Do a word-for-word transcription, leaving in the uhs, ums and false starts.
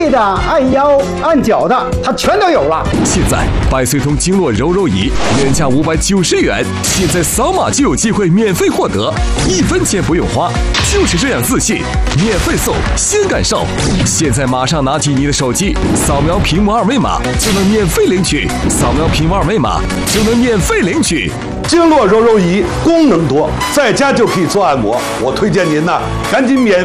的、按腰、按脚的，它全都有了。 现在百岁通经络柔柔仪原价五百九十元，现在扫码就有机会免费获得，一分钱不用花，就是这样自信，免费送，先感受。现在马上拿起你的手机，扫描屏幕二维码就能免费领取，扫描屏幕二维码就能免费领取。 经络柔柔仪功能多，在家就可以做按摩，我推荐您呢，赶紧免。